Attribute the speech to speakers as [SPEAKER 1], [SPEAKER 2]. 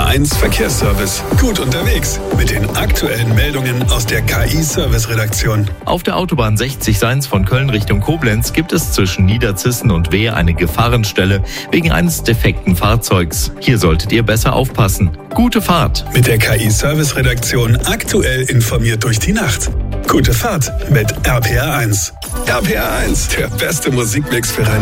[SPEAKER 1] RPR1 Verkehrsservice. Gut unterwegs mit den aktuellen Meldungen aus der KI-Service-Redaktion.
[SPEAKER 2] Auf der Autobahn 60 von Köln Richtung Koblenz gibt es zwischen Niederzissen und Wehr eine Gefahrenstelle wegen eines defekten Fahrzeugs. Hier solltet ihr besser aufpassen. Gute Fahrt!
[SPEAKER 1] Mit der KI-Service-Redaktion aktuell informiert durch die Nacht. Gute Fahrt mit RPR1. RPR1, der beste Musikmix für